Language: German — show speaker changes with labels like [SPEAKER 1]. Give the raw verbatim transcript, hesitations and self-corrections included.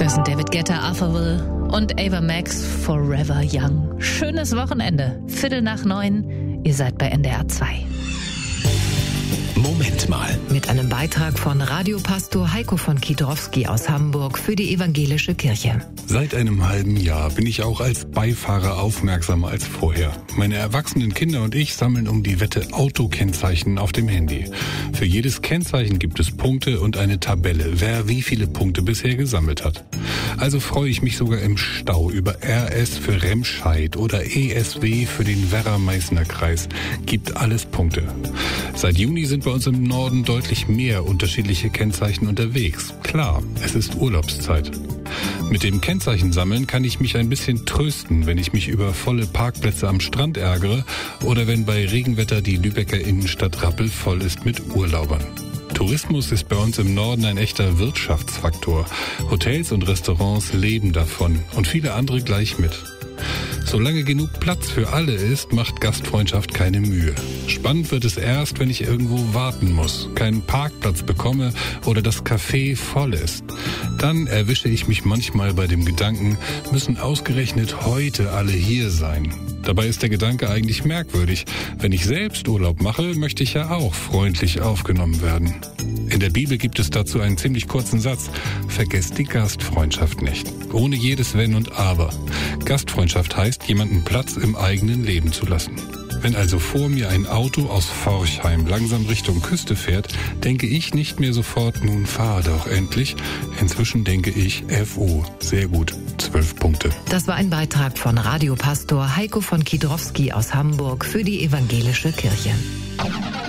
[SPEAKER 1] Das sind David Guetta, Arthurville und Ava Max, Forever Young. Schönes Wochenende. Viertel nach neun. Ihr seid bei N D R zwei.
[SPEAKER 2] Moment mal.
[SPEAKER 3] Mit einem Beitrag von Radiopastor Heiko von Kiedrowski aus Hamburg für die Evangelische Kirche.
[SPEAKER 4] Seit einem halben Jahr bin ich auch als Beifahrer aufmerksamer als vorher. Meine erwachsenen Kinder und ich sammeln um die Wette Autokennzeichen auf dem Handy. Für jedes Kennzeichen gibt es Punkte und eine Tabelle, wer wie viele Punkte bisher gesammelt hat. Also freue ich mich sogar im Stau über R S für Remscheid oder E S W für den Werra-Meißner-Kreis. Gibt alles Punkte. Seit Juni sind bei uns im Norden deutlich mehr unterschiedliche Kennzeichen unterwegs. Klar, es ist Urlaubszeit. Mit dem Kennzeichensammeln kann ich mich ein bisschen trösten, wenn ich mich über volle Parkplätze am Strand ärgere oder wenn bei Regenwetter die Lübecker Innenstadt rappelvoll ist mit Urlaubern. Tourismus ist bei uns im Norden ein echter Wirtschaftsfaktor. Hotels und Restaurants leben davon und viele andere gleich mit. Solange genug Platz für alle ist, macht Gastfreundschaft keine Mühe. Spannend wird es erst, wenn ich irgendwo warten muss, keinen Parkplatz bekomme oder das Café voll ist. Dann erwische ich mich manchmal bei dem Gedanken, müssen ausgerechnet heute alle hier sein. Dabei ist der Gedanke eigentlich merkwürdig. Wenn ich selbst Urlaub mache, möchte ich ja auch freundlich aufgenommen werden. In der Bibel gibt es dazu einen ziemlich kurzen Satz. Vergesst die Gastfreundschaft nicht. Ohne jedes Wenn und Aber. Gastfreundschaft heißt, jemanden Platz im eigenen Leben zu lassen. Wenn also vor mir ein Auto aus Forchheim langsam Richtung Küste fährt, denke ich nicht mehr sofort, nun fahr doch endlich. Inzwischen denke ich, F O, sehr gut, zwölf Punkte.
[SPEAKER 3] Das war ein Beitrag von Radiopastor Heiko von Kiedrowski aus Hamburg für die Evangelische Kirche.